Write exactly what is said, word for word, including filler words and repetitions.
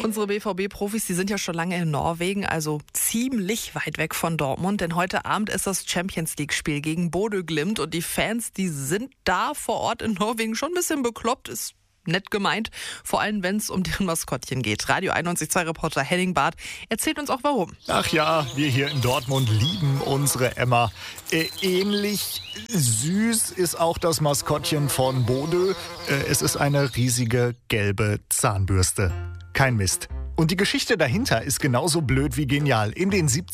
Unsere B V B-Profis, die sind ja schon lange in Norwegen, also ziemlich weit weg von Dortmund. Denn heute Abend ist das Champions-League-Spiel gegen Bodø Glimt. Und die Fans, die sind da vor Ort in Norwegen schon ein bisschen bekloppt. Ist nett gemeint, vor allem wenn es um deren Maskottchen geht. Radio einundneunzig Komma zwei Reporter Henning Barth erzählt uns auch warum. Ach ja, wir hier in Dortmund lieben unsere Emma. Äh, ähnlich süß ist auch das Maskottchen von Bodø. Äh, es ist eine riesige gelbe Zahnbürste. Kein Mist. Und die Geschichte dahinter ist genauso blöd wie genial. In den siebzigern